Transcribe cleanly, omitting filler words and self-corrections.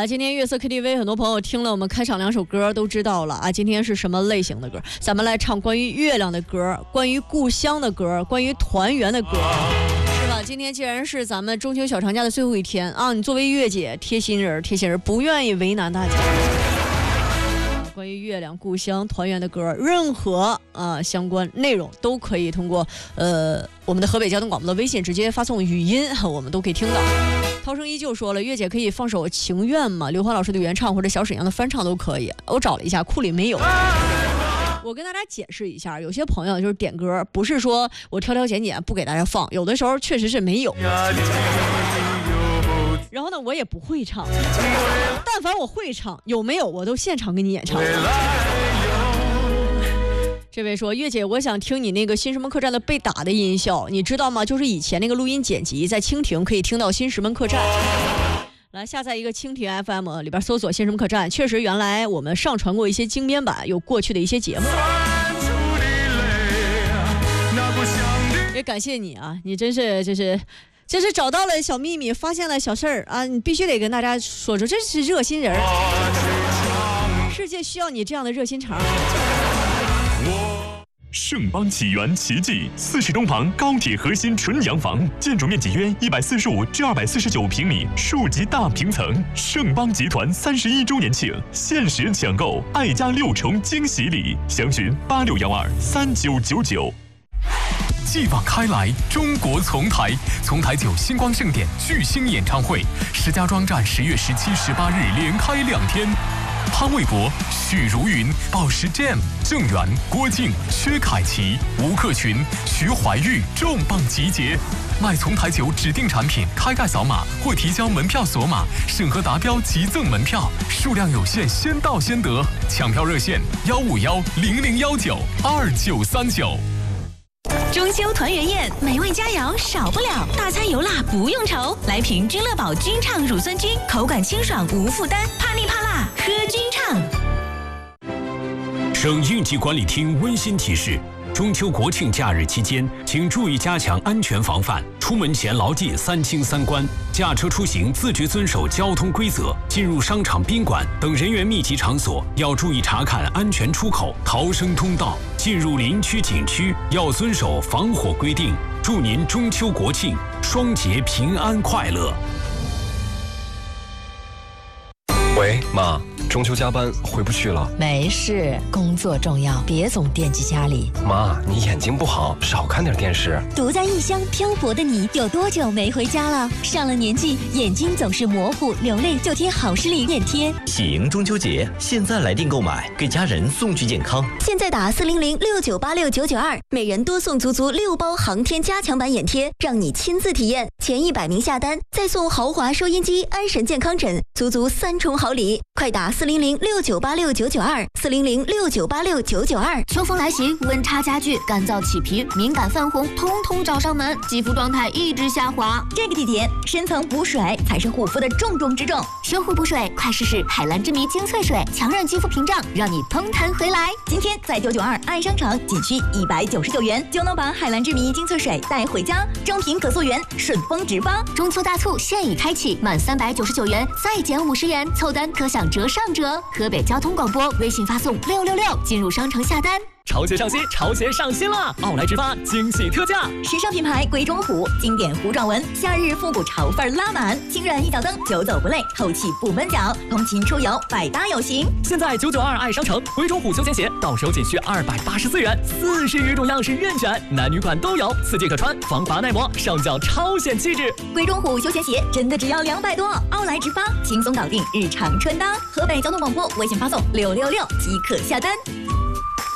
啊，今天月色 KTV 很多朋友听了我们开场2首歌都知道了啊，今天是什么类型的歌？咱们来唱关于月亮的歌，关于故乡的歌，关于团圆的歌，是吧？今天既然是咱们中秋小长假的最后一天啊，你作为月姐贴心人，不愿意为难大家。关于月亮、故乡、团圆的歌，任何相关内容都可以通过我们的河北交通广播的微信直接发送语音，我们都可以听到。涛声依旧说了，月姐可以放首《情愿》吗？刘欢老师的原唱或者小沈阳的翻唱都可以。我找了一下，库里没有。我跟大家解释一下，有些朋友就是点歌，不是说我挑挑拣拣不给大家放，有的时候确实是没有。然后呢，我也不会唱，但凡我会唱，有没有我都现场给你演唱。这位说，月姐，我想听你那个新石门客栈的被打的音效，你知道吗？就是以前那个录音剪辑在蜻蜓可以听到新石门客栈。来下载一个蜻蜓 FM 里边搜索新石门客栈，确实原来我们上传过一些精编版，有过去的一些节目。也感谢你啊，你真是找到了小秘密，发现了小事儿啊！你必须得跟大家说出，这是热心人，世界需要你这样的热心肠。 盛邦起源奇迹，40东旁高铁核心纯洋房，建筑面积约145至249平米，数级大平层。盛邦集团31周年庆，限时抢购爱家6重惊喜礼，详询86123999。继往开来，中国丛台9星光盛典巨星演唱会，石家庄站10月17、18日连开2天。潘玮柏、许茹芸、宝石 Jam、郑源、郭靖、薛凯琪、吴克群、徐怀钰重磅集结。买丛台酒指定产品，开盖扫码或提交门票锁码，审核达标即赠门票，数量有限，先到先得。抢票热线15100192939。 中秋团圆宴，美味佳肴少不了，大餐油辣不用愁。来瓶君乐宝君畅乳酸菌，口感清爽无负担，怕腻怕辣喝君畅。 省应急管理厅温馨提示：中秋国庆假日期间，请注意加强安全防范，出门前牢记3清3关，驾车出行自觉遵守交通规则，进入商场、宾馆等人员密集场所要注意查看安全出口、逃生通道，进入林区、景区要遵守防火规定。祝您中秋国庆双节平安快乐。 喂，妈，中秋加班回不去了。 没事，工作重要，别总惦记家里。 妈，你眼睛不好，少看点电视。 独在异乡漂泊的你，有多久没回家了？上了年纪，眼睛总是模糊，流泪就贴好视力眼贴。 喜迎中秋节，现在来电购买，给家人送去健康。 现在打40069869992，每人多送足6包航天加强版眼贴，让你亲自体验。前100名下单，再送豪华收音机、安神健康枕，足3重好礼。快打400698699240069869992。 秋风来袭，温差加剧，干燥起皮，敏感泛红，通通找上门，肌肤状态一直下滑。 这个季节，深层补水才是护肤的重中之重。 修护补水，快试试海蓝之谜精粹水，强韧肌肤屏障，让你嘭弹回来。 今天在992爱商场，仅需199元就能把海蓝之谜精粹水带回家，正品可溯源，顺丰直发。 中秋大促现已开启，满399元再减50元，凑单可享折上折。河北交通广播微信发送666进入商城下单。 潮鞋上新，潮鞋上新了！奥莱直发惊喜特价， 时尚品牌鬼冢虎，经典糊状纹，夏日复古潮范拉满，轻软一脚蹬，久走不累，透气不闷脚，通勤出游百搭有型。 现在992爱商城鬼冢虎休闲鞋到手仅需284元，40余种样式任选，男女款都有，4季可穿，防滑耐磨，上脚超显气质。 鬼冢虎休闲鞋真的只要200多，奥莱直发轻松搞定日常穿搭。河北交通广播微信发送666即可下单。